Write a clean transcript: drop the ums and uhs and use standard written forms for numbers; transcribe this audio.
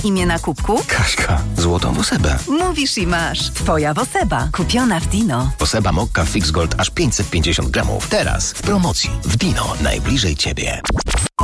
imię na kubku? Kaśka, złotą Wosebę. Mówisz i masz. Twoja Woseba, kupiona w Dino. Woseba Mokka Fix Gold aż 550 gramów. Teraz w promocji w Dino, najbliżej Ciebie.